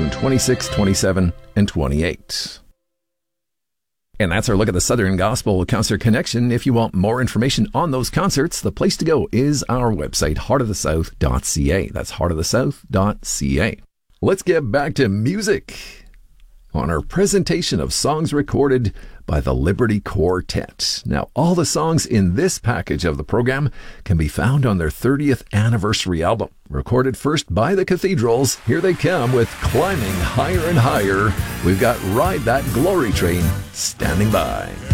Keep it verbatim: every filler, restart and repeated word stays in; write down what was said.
June twenty-sixth, twenty-seventh, and twenty-eighth. And that's our look at the Southern Gospel Concert Connection. If you want more information on those concerts, the place to go is our website, heart of the south dot c a. That's heart of the south dot c a. Let's get back to music on our presentation of songs recorded by the Liberty Quartet. Now, all the songs in this package of the program can be found on their thirtieth anniversary album. Recorded first by the Cathedrals, here they come with Climbing Higher and Higher. We've got Ride That Glory Train standing by.